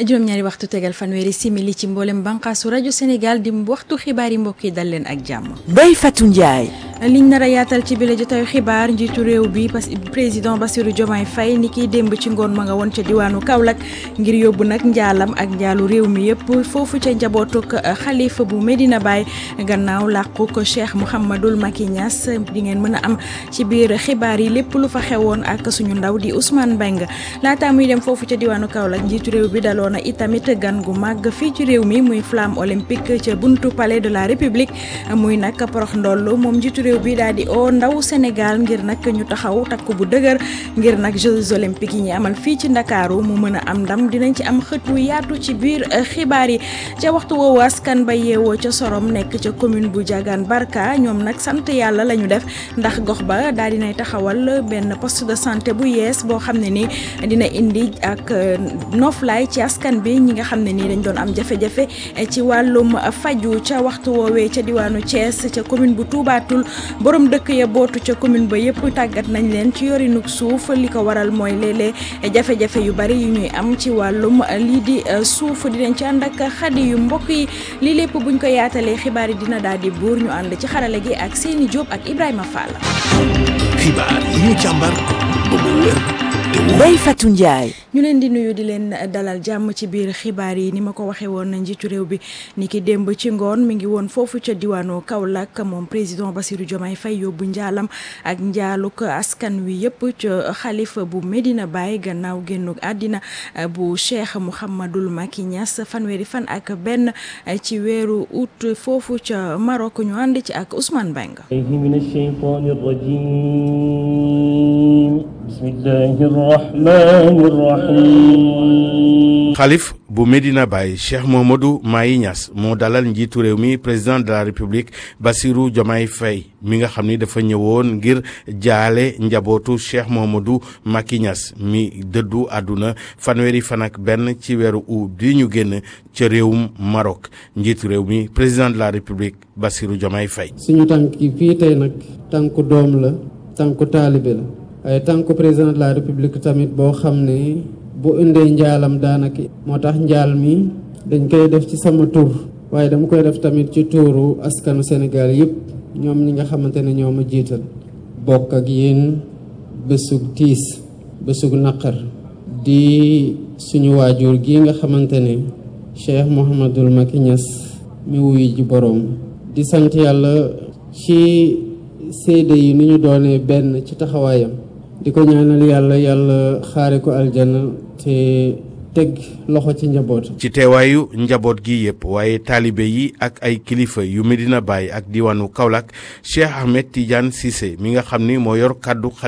juróom-ñaari waxtu tegal fanweeri simili ci mboolem bànqaasu rajo Sénégal di waxtu xibaar yi mbokk yi dal leen ak jàmm. Ndeye Fatou Ndiaye. liñ nar a yaatal ci bile jotaayu xibaar njiitu réew bi président Bassirou Diomaye Faye ni kiy démb ci ngoon ma nga woon ca diwaanu Kaolack ngir yóbbu nag njaalam ak njaalu réew mi yëpp foofu ca njabootuk xalifa bu Medina Baye gannaaw làqu ko Cheikh Mouhamadoul Macky Niass di ngeen mën a am ci biir xibaar yi lépp lu fa xewoon ak suñu ndaw di Ousmane Mbengue laata muy dem foofu ca diwaanu Kaolack njiitu réew bi daloona itamit gan gu màgg fii ci réew mi muy flamme olympique ca buntu palais de la République muy nag porox ndoll moom njiitu réew bi daal di oo ndaw Sénégal ngir nag ñu taxaw takku bu dëgër ngir nag Jeux olympiques yi ñu amal fii ci Ndakaaru mu mën a am ndam dinañ ci am xët wu yaatu ci biir xibaar yi ca waxtu woowu askan ba yeewoo ca Sorom nekk ca commune bu Diagane Barka ñoom nag sant yàlla la ñu def ndax gox ba daal dinay taxawal benn poste de santé bu yees boo xam ne ni dina indi ak noflaay ci askan bi ñi nga xam ne nii dañ doon am jafe-jafe ci wàllum faju ca waxtu woowee ca diwaanu Thiès ca commune bu Toubatoul borom dëkk ya bootu ca commune ba yëpp tàggat nañ leen ci yorinuk suuf li ko waral mooy léeg-léeg jafe-jafe yu bari yu ñuy am ci wàllum lii di suuf dinañ ci ànd ak xadi yu mbokk yi lii lépp buñ ko yaatalee xibaar yi dina daal di buur ñu ànd ci xarale gi ak Seyni Diop ak Ibrahima Fall. xibaar yi ñu càmbar ba mu wér. Ndeye Fatou Ndiaye. ñu leen di nuyu di leen dalal jàmm ci biir xibaar yi ni ma ko waxee woon njiitu réew bi ni ki démb ci ngoon mi ngi woon foofu ca diwaanu Kaolack moom président Bassirou Diomaye Faye yóbbu njaalam ak njaaluk askan wi yëpp ca xalifa bu Medina Baye gannaaw génnuk àddina bu Cheikh Mouhamadoul Macky Niass fanweeri fan ak benn ci weeru août foofu ca Maroc ñu ànd ci ak Ousmane Mbengue. xalif bu Medina Baye Cheikh Mouhamadoul Macky Niass moo dalal njiitu réew mi président de la République Bassirou Diomaye Faye mi nga xam ni dafa ñëwoon ngir jaale njabootu Cheikh Mouhamadoul Macky Niass mi dëddu àdduna fanweeri fan ak benn ci weeru août bi ñu génn ca réewum Maroc njiitu réew mi président de la République Bassirou Diomaye Faye. suñu tànk yi fii tey nag tànku doom la tànku taalibe la waaye tànku président de la République tamit boo xam ne bu indee njaalam daanaka moo tax njaal mi dañ koy def ci sama tur waaye dama koy def tamit ci tuuru askanu Sénégal yëpp ñoom ñi nga xamante ne ñoo ma jiital bokk ak yéen bésug tiis bésug naqar di suñu waajur gi nga xamante ne Cheikh Mouhamadoul Macky Niass mi wuyu ji boroom di sant yàlla ci seede yi ni ñu doonee benn ci taxawaayam di ko ñaanal yàlla xaare ko aljana te teg loxo ci njaboot. ci teewaayu njaboot gi yëpp waaye taalibe yi ak ay kilifa yu Medina Baye ak diwaanu Kaolack Cheikh Ahmed Tidiane Cissé mi nga xam ni moo yor kàddu